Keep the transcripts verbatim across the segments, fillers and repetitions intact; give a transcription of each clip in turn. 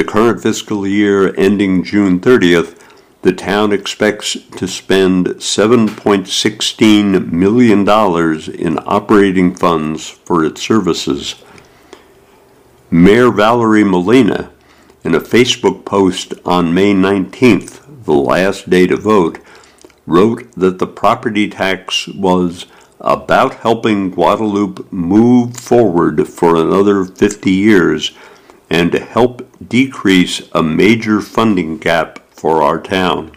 current fiscal year ending June thirtieth, the town expects to spend seven point one six million dollars in operating funds for its services. Mayor Valerie Molina, in a Facebook post on May nineteenth, the last day to vote, wrote that the property tax was about helping Guadalupe move forward for another fifty years and to help decrease a major funding gap for our town.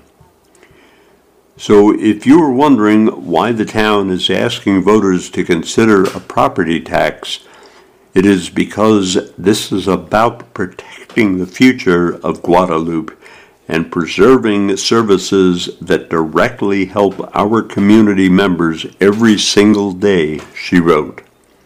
So if you were wondering why the town is asking voters to consider a property tax, it is because this is about protecting the future of Guadalupe and preserving services that directly help our community members every single day, she wrote.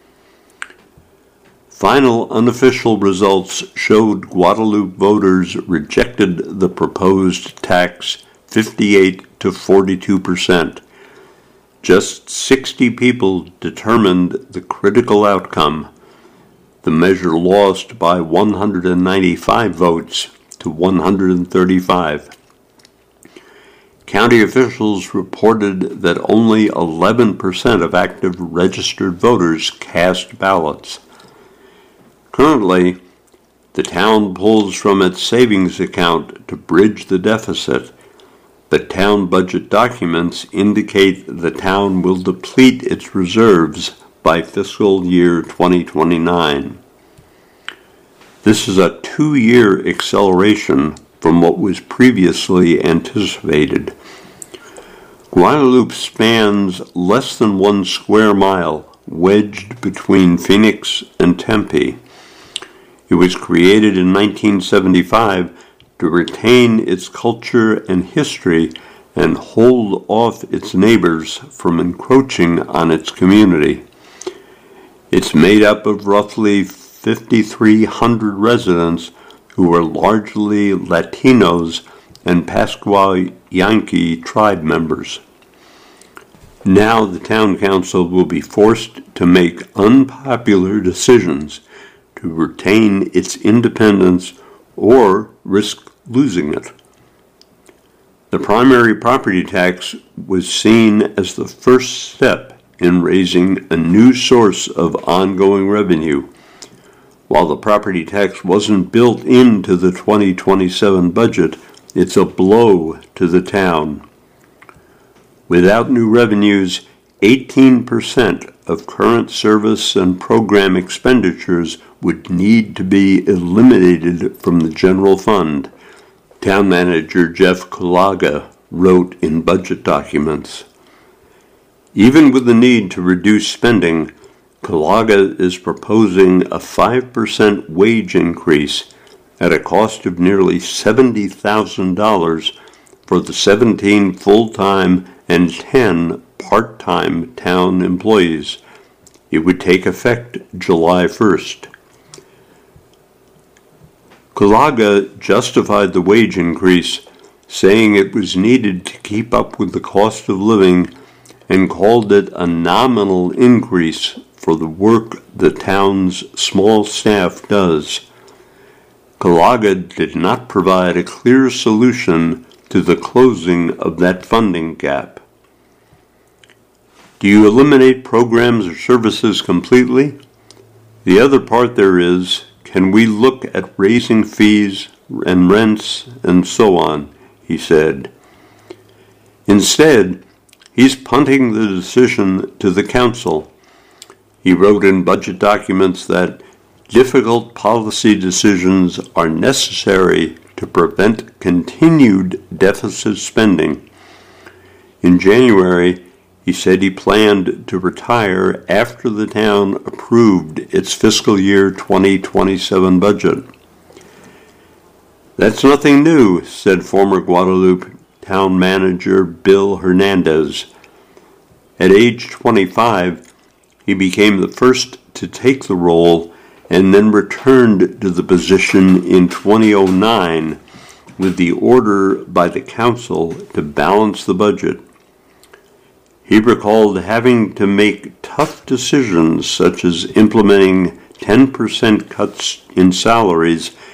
Final unofficial results showed Guadalupe voters rejected the proposed tax fifty-eight to forty-two percent. Just sixty people determined the critical outcome. The measure lost by one hundred ninety-five votes to one hundred thirty-five. County officials reported that only eleven percent of active registered voters cast ballots. Currently, the town pulls from its savings account to bridge the deficit, but town budget documents indicate the town will deplete its reserves by fiscal year twenty twenty-nine. This is a two-year acceleration from what was previously anticipated. Guadalupe spans less than one square mile, wedged between Phoenix and Tempe. It was created in nineteen seventy-five to retain its culture and history and hold off its neighbors from encroaching on its community. It's made up of roughly five thousand three hundred residents who are largely Latinos and Pascua Yankee tribe members. Now the town council will be forced to make unpopular decisions to retain its independence or risk losing it. The primary property tax was seen as the first step in raising a new source of ongoing revenue. While the property tax wasn't built into the twenty twenty-seven budget, it's a blow to the town. Without new revenues, eighteen percent of current service and program expenditures would need to be eliminated from the general fund, Town Manager Jeff Kulaga wrote in budget documents. Even with the need to reduce spending, Kulaga is proposing a five percent wage increase at a cost of nearly seventy thousand dollars for the seventeen full-time and ten part-time town employees. It would take effect July first. Kulaga justified the wage increase, saying it was needed to keep up with the cost of living, and called it a nominal increase for the work the town's small staff does. Kulaga did not provide a clear solution to the closing of that funding gap. Do you eliminate programs or services completely? The other part there is, can we look at raising fees and rents and so on, he said. Instead, he's punting the decision to the council. He wrote in budget documents that difficult policy decisions are necessary to prevent continued deficit spending. In January, he said he planned to retire after the town approved its fiscal year twenty twenty-seven budget. That's nothing new, said former Guadalupe town manager Bill Hernandez. At age twenty-five, he became the first to take the role and then returned to the position in two thousand nine with the order by the council to balance the budget. He recalled having to make tough decisions such as implementing ten percent cuts in salaries